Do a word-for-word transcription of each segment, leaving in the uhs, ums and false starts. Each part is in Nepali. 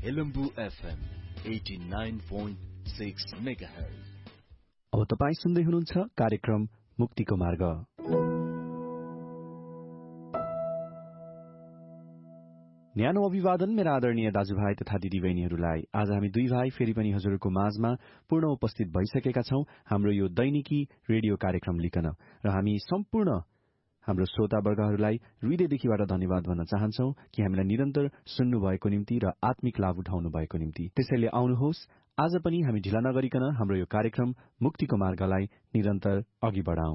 Helambu FM eighty-nine point six megahertz. अब तपाईं सुन्दै हुनुहुन्छ कार्यक्रम मुक्तिको मार्ग। न्यानो अभिवादन मेरा आदरणीय दाजुभाइ तथा दिदीबहिनीहरूलाई। आज हामी दुई भाइ फेरि पनि हजुरको माझमा पूर्ण उपस्थित भइसकेका छौं हाम्रो यो दैनिकी रेडियो कार्यक्रम लिकन, र हामी सम्पूर्ण हाम्रो श्रोतावर्गहरूलाई हृदयदेखिबाट धन्यवाद भन्न चाहन्छौ कि हामीलाई निरन्तर सुन्नु भएको निम्ति र आत्मिक लाभ उठाउनु भएको निम्ति। त्यसैले आउनुहोस्, आज पनि हामी ढिला नगरिकन हाम्रो यो कार्यक्रम मुक्तिको मार्गलाई निरन्तर अघि बढाउँ।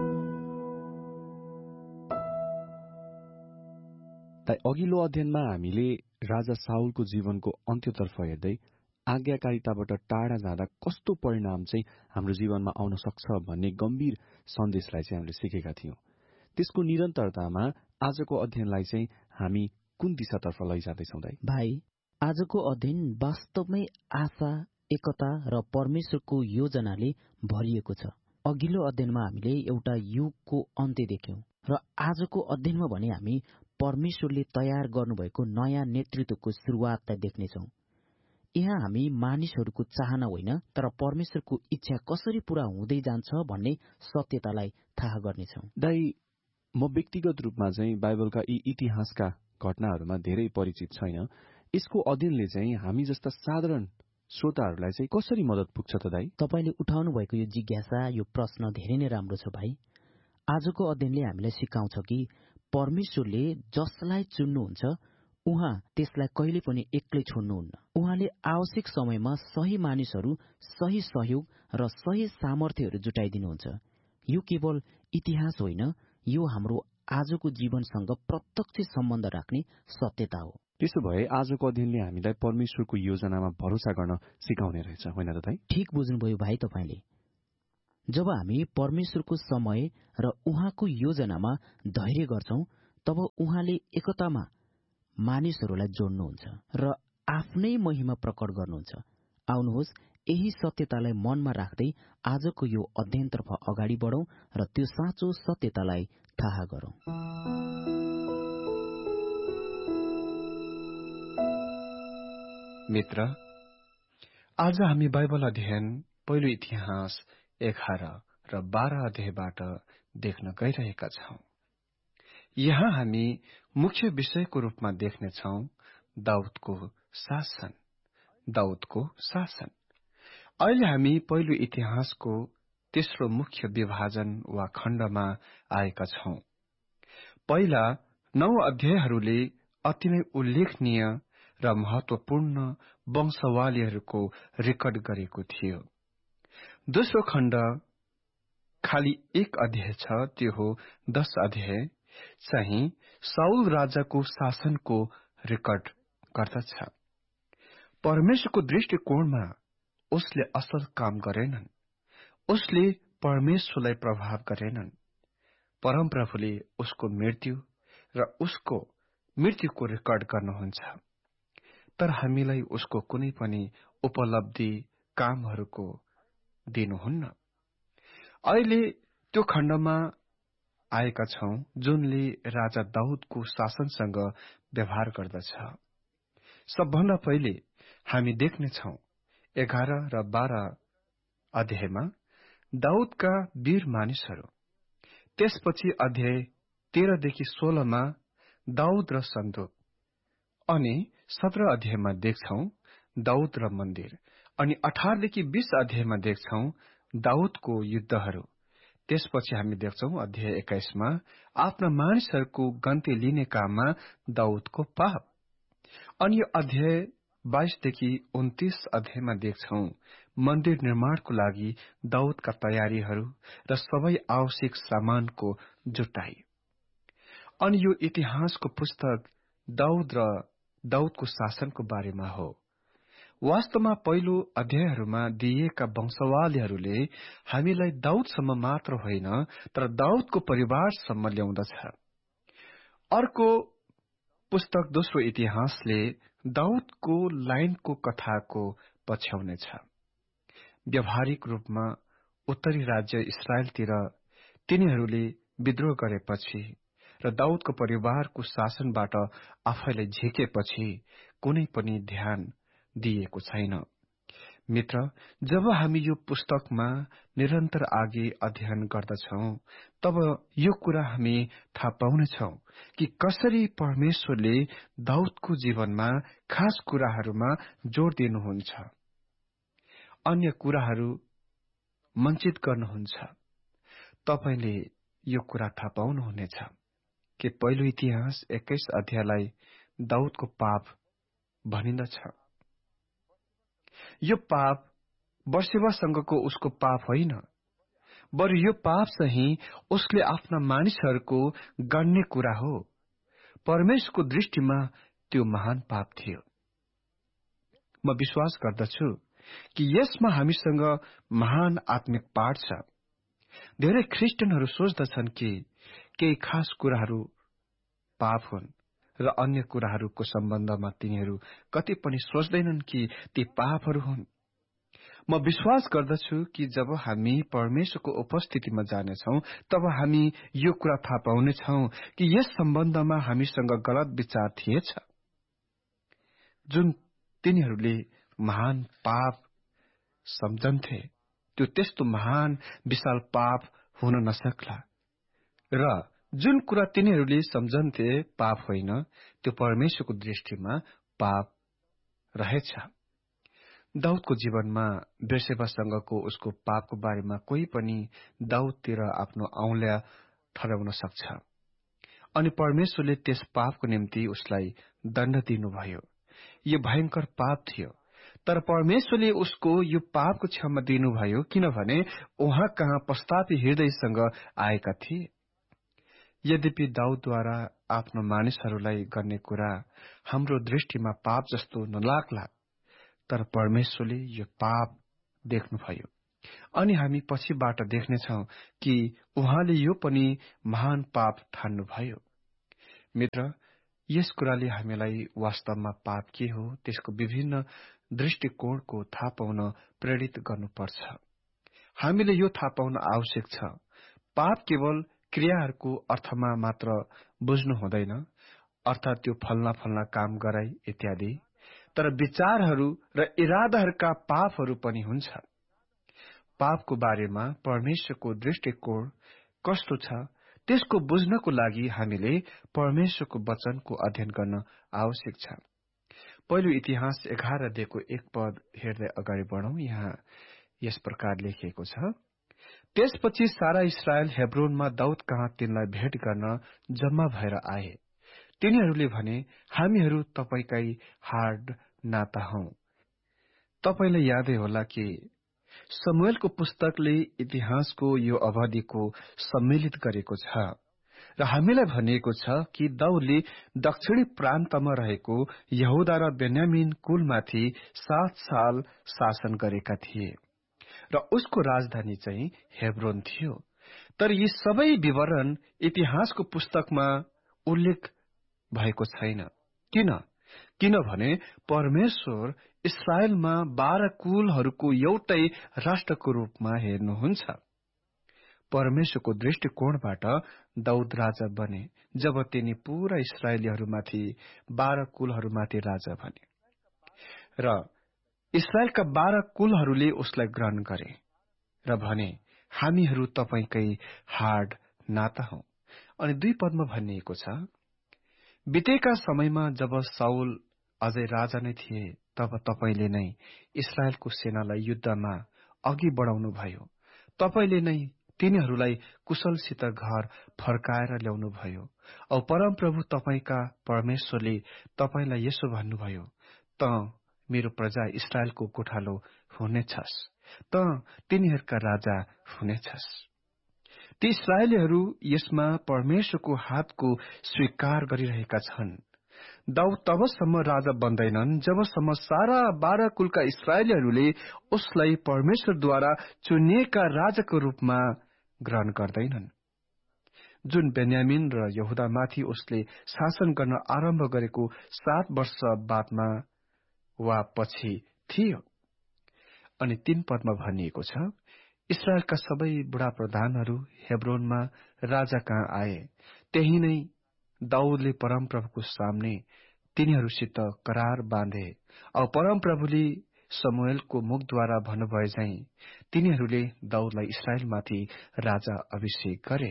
ताई अघिल्लो अध्ययनमा हामीले राजा साउलको जीवनको अन्त्यतर्फ हेर्दै आज्ञाकारिताबाट टाढा जाँदा कस्तो परिणाम चाहिँ हाम्रो जीवनमा आउन सक्छ भन्ने गम्भीर सन्देशलाई चाहिँ हामीले सिकेका थियौं। त्यसको निरन्तरतामा आजको अध्ययनलाई चाहिँ हामी कुन दिशातर्फ लैजाँदैछौं दाइ? भाइ, आजको अध्ययन वास्तवमै आशा, एकता र परमेश्वरको योजनाले भरिएको छ। अघिल्लो अध्ययनमा हामीले एउटा युगको अन्त्य देख्यौं र आजको अध्ययनमा भने हामी परमेश्वरले तयार गर्नुभएको नयाँ नेतृत्वको सुरुवातलाई देख्नेछौं। यहाँ हामी मानिसहरूको चाहना होइन, तर परमेश्वरको इच्छा कसरी पूरा हुँदै जान्छ भन्ने सत्यतालाई थाहा गर्नेछौं। दाइ, म व्यक्तिगत रूपमा चाहिँ बाइबलका यी इतिहासका घटनाहरूमा धेरै परिचित छैन। यसको अध्ययनले चाहिँ हामी जस्ता साधारण श्रोताहरूलाई चाहिँ कसरी मद्दत पुग्छ त दाइ? तपाईले उठाउनु भएको यो जिज्ञासा, यो प्रश्न धेरै नै राम्रो छ भाइ। आजको अध्ययनले हामीलाई सिकाउँछ कि परमेश्वरले जसलाई चुन्नुहुन्छ उहाँ त्यसलाई कहिले पनि एक्लै छोड्नुहुन्न। उहाँले आवश्यक समयमा सही मानिसहरू, सही सहयोग र सही सामर्थ्यहरू जुटाइदिनुहुन्छ। यो केवल इतिहास होइन, यो हाम्रो आजको जीवनसँग प्रत्यक्ष सम्बन्ध राख्ने सत्यता हो। त्यसो भए आजको अध्ययनले हामीलाई परमेश्वरको योजनामा भरोसा गर्न सिकाउने रहेछ, होइन त दाइ? ठिक बुझ्नुभयो भाइ तपाईले। जब हामी परमेश्वरको समय र उहाँको योजनामा धैर्य गर्छौं, तब उहाँले एकतामा मानिसहरूलाई जोड्नुहुन्छ र आफ्नै महिमा प्रकट गर्नुहुन्छ। आउनुहोस्, यही सत्यतालाई मनमा राख्दै आजको यो अध्ययनतर्फ अगाडि बढौं र त्यो साँचो सत्यतालाई थाहा गरौं। मित्र, आज हामी बाइबल अध्ययन पहिलो इतिहास एघार र बाह्र अध्यायबाट देख्न गइरहेका छौं। यहाँ हामी मुख्य विषयको रूपमा देख्नेछौं दाउदको शासन। दाउदको शासन। अहिले हामी पहिलो इतिहासको तेस्रो मुख्य विभाजन वा खण्डमा आएका छौं। पहिला नौ अध्यायहरूले अति नै उल्लेखनीय र महत्वपूर्ण वंशावलीहरूको रेकर्ड गरेको थियो। दोस्रो खण्ड खाली एक अध्याय छ, त्यो हो दश अध्याय चाहिँ साउल राजाको शासनको रेकर्ड गर्दछ। परमेश्वरको दृष्टिकोणमा उसले असल काम गरेनन्। उसले परमेश्वरलाई प्रभाव गरेनन्। परमप्रभुले उसको मृत्यु र उसको मृत्युको रेकर्ड गर्नुहुन्छ, तर हामीलाई उसको कुनै पनि उपलब्धि कामहरूको दिनुहुन्न। अहिले त्यो खण्डमा आएका छौं जुनले राजा दाउदको शासनसँग व्यवहार गर्दछ। सबभन्दा पहिले हामी देख्नेछौं एघार र बाह्र अध्यायमा दाउदका वीर मानिसहरू। त्यसपछि अध्याय तेह्रदेखि सोह्रमा दाउद र सन्दुक, अनि सत्र अध्यायमा देख्छौं दाउद र मन्दिर, अनि अठारदेखि बीस अध्यायमा देख्छौं दाउदको युद्धहरू। त्यसपछि हामी देख्छौं अध्याय एक्काइसमा आफ्ना मानिसहरूको गन्ती लिने काममा दाउदको पाप, अनि अध्याय बाइसदेखि उन्तीस अध्यायमा देख्छौं मन्दिर निर्माणको लागि दाउदका तयारीहरू र सबै आवश्यक सामानको जुटाई। अनि यो इतिहासको पुस्तक दाउद र दाउदको शासनको बारेमा हो। वास्तवमा पहिलो अध्यायहरूमा दिइएका वंशावलीहरूले हामीलाई दाउदसम्म मात्र होइन, तर दाउदको परिवारसम्म ल्याउँदछ। अर्को पुस्तक दोस्रो इतिहासले दाउदको लाइनको कथाको पछ्याउनेछ। व्यावहारिक रूपमा उत्तरी राज्य इस्राएलतिर तिनीहरूले विद्रोह गरेपछि र दाउदको परिवारको शासनबाट आफैलाई झिकेपछि कुनै पनि ध्यान दिएको छैन। मित्र, जब हामी यो पुस्तकमा निरन्तर आगे अध्ययन गर्दछौं तब यो कुरा हामी थाहा पाउनेछौं कि कसरी परमेश्वरले दाउदको जीवनमा खास कुराहरूमा जोड़ दिनुहुन्छ, अन्य कुराहरू वञ्चित गर्नुहुन्छ। तपाईले यो कुरा थाहा पाउनुहुनेछ कि पहिलो इतिहास एक्काइस अध्यायलाई दाउदको पाप भनिन्दछ। यो पाप बर्सेबासँगको उसको पाप होइन, बरु यो पाप चाहिँ उसले आफ्ना मानिसहरूको गर्ने कुरा हो। परमेश्वरको दृष्टिमा त्यो महान पाप थियो। म विश्वास गर्दछु कि यसमा हामीसँग महान आत्मिक पाठ छ। धेरै ख्रिस्टियनहरू सोच्दछन् कि केही खास कुराहरू पाप हुन् र अन्य कुराहरूको सम्बन्धमा तिनीहरू कति पनि सोच्दैनन् कि ती पापहरू हुन्। म विश्वास गर्दछु कि जब हामी परमेश्वरको उपस्थितिमा जानेछौं तब हामी यो कुरा थाहा पाउनेछौं कि यस सम्बन्धमा हामीसँग गलत विचार थिएछ, जुन तिनीहरूले महान पाप सम्झन्थे त्यो त्यस्तो महान विशाल पाप हुन नसक्ला, र जुन कुरा तिनीहरूले सम्झन्थे पाप होइन त्यो परमेश्वरको दृष्टिमा पाप रहेछ। दाउदको जीवनमा बेर्सेबासँगको उसको पापको बारेमा कोही पनि दाउदतिर आफ्नो औँल्या ठहराउन सक्छ, अनि परमेश्वरले त्यस पापको निम्ति उसलाई दण्ड दिनुभयो। यो भयंकर पाप थियो, तर परमेश्वरले उसको यो पापको क्षमा दिनुभयो किनभने उहाँ कहाँ पश्चातापी हृदयसँग आएका थिए। यद्यपि दाउदद्वारा आफ्नो मानिसहरूलाई गर्ने कुरा हाम्रो दृष्टिमा पाप जस्तो नलाग्ला, तर परमेश्वरले यो पाप देख्नुभयो, अनि हामी पछिबाट देख्नेछौं कि उहाँले यो पनि महान पाप ठान्नुभयो। मित्र, यस कुराले हामीलाई वास्तवमा पाप के हो त्यसको विभिन्न दृष्टिकोणको थाहा पाउन प्रेरित गर्नुपर्छ। हामीले यो थाहा पाउन आवश्यक छ, पाप केवल क्रियाहरूको अर्थमा मात्र बुझ्नु हुँदैन, अर्थात त्यो फल्ना फल्ना काम गराई इत्यादि, तर विचारहरू र इरादाहरूका पापहरू पनि हुन्छ। पापको बारेमा परमेश्वरको दृष्टिकोण कस्तो छ त्यसको बुझ्नको लागि हामीले परमेश्वरको वचनको अध्ययन गर्न आवश्यक छ। पहिलो इतिहास एघार अध्यायको एक पद हेर्दै अगाडि बढौं। यहाँ यस प्रकार लेखिएको छ, त्यसपछि सारा इस्राएल हेब्रोनमा दाउद कहाँ तिनलाई भेट गर्न जम्मा भएर आए। तिनीहरूले भने, हामीहरू तपाईकै हाड नाता हौं। तपाईलाई यादै होला कि शमूएलको पुस्तकले इतिहासको यो अवधिको सम्मिलित गरेको छ, र हामीलाई भनिएको छ कि दाउदले दक्षिणी प्रान्तमा रहेको यहुदा र बेन्यामिन कुलमाथि सात साल शासन गरेका थिए, र उसको राजधानी चाहिँ हेब्रोन थियो। तर यी सबै विवरण इतिहासको पुस्तकमा उल्लेख भएको छैन। किन? किनभने परमेश्वर इस्राएलमा बाह्र कुलहरूको एउटै राष्ट्रको रूपमा हेर्नुहुन्छ। परमेश्वरको दृष्टिकोणबाट दाउद राजा बने जब तिनी पूरा इस्राएलीहरूमाथि बाह्र कुलहरूमाथि राजा बने, र इस्राएलका बाह्र कुलहरूले उसलाई ग्रहण गरे र भने, हामीहरू तपाईकै हाड नाता हौ। अनि दुई पदमा भनिएको छ, बितेका समयमा जब साउल अझै राजा नै थिए तब तपाईले नै इस्राएलको सेनालाई युद्धमा अघि बढाउनु भयो। तपाईले नै तिनीहरूलाई कुशलसित घर फर्काएर ल्याउनु भयो। औ परमप्रभु तपाईका परमेश्वरले तपाईलाई यसो भन्नुभयो, त मेरो प्रजा इस्राएलको गोठालो हुनेछस्, त तिनीहरूका राजा हुनेछस्। ती इस्राएलीहरू यसमा परमेश्वरको हातको स्वीकार गरिरहेका छन्। दाउद तबसम्म राजा बन्दैनन् जबसम्म सारा बाह्र कुलका इस्राएलीहरूले उसलाई परमेश्वरद्वारा चुनिएका राजाको रूपमा ग्रहण गर्दैनन्, जुन बेन्यामिन र यहुदामाथि उसले शासन गर्न आरम्भ गरेको सात वर्ष बादमा वा पछि थियो। अनि तीन पदमा भनिएको छ, इस्राएलका सबै बुढा प्रधानहरू हेब्रोनमा राजा कहाँ आए। त्यही नै दाउदले परमप्रभुको सामने तिनीहरूसित करार बाँधे औ परमप्रभुले शमूएलको मुखद्वारा भन्नुभए झैं तिनीहरूले दाउदलाई इस्राएलमाथि राजा अभिषेक गरे।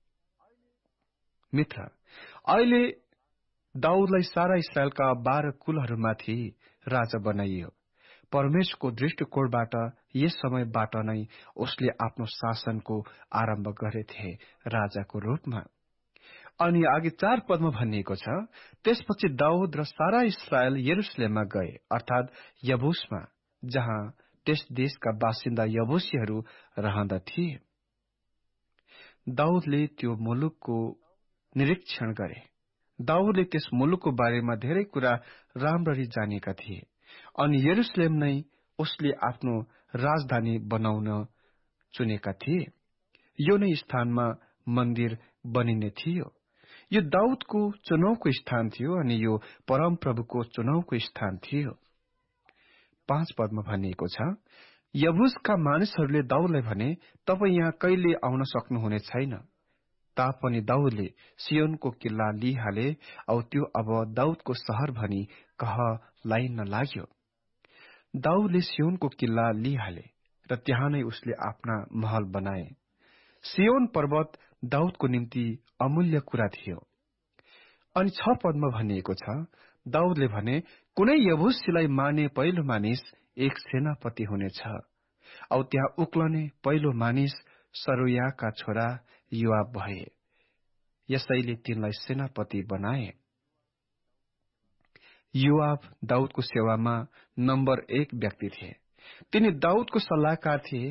मित्र, अहिले दाउदलाई सारा इस्राएलका बाह्र कुलहरूमाथि राजा बनाइयो। परमेश्वरको दृष्टिकोणबाट यस समयबाट नै उसले आफ्नो शासनको आरम्भ गरेथे राजाको रूपमा। अनि अघि चार पदमा भनिएको छ, त्यसपछि दाउद र सारा इस्राएल यरुशलेममा गए, अर्थात यबुसमा, जहाँ त्यस देशका बासिन्दा यबुसीहरू रहँदथे। दाउदले त्यो मुलुकको निरीक्षण गरे। दाउदले त्यस मुलुकको बारेमा धेरै कुरा राम्ररी जानेका थिए, अनि यरुशलेम नै उसले आफ्नो राजधानी बनाउन चुनेका थिए। यो नै स्थानमा मन्दिर बनिने थियो। यो दाउदको चुनावको स्थान थियो अनि यो परमप्रभुको चुनावको स्थान थियो। पाँच पदमा भनिएको छ, यबुसका मानिसहरूले दाउदलाई भने, तपाईँ यहाँ कहिले आउन सक्नुहुने छैन। तापनि दाउदले सियोनको किल्ला लिइहाले औ त्यो अब दाउदको शहर भनी कहलाइन लाग्यो। दाउदले सियोनको किल्ला लिइहाले र त्यहाँ नै उसले आफ्ना महल बनाए। सियोन पर्वत दाउदको निम्ति अमूल्य कुरा थियो। अनि छ पदमा भनिएको छ, दाउदले भने, कुनै यबुसीलाई मार्ने पहिलो मानिस एक सेनापति हुनेछ औ त्यहाँ उक्लने पहिलो मानिस सरुयाका छोरा योआब भए। यसैले तिनलाई सेनापति बनाए। योआब दाउदको सेवामा नम्बर एक व्यक्ति थिए। तिनी दाउदको सल्लाहकार थिए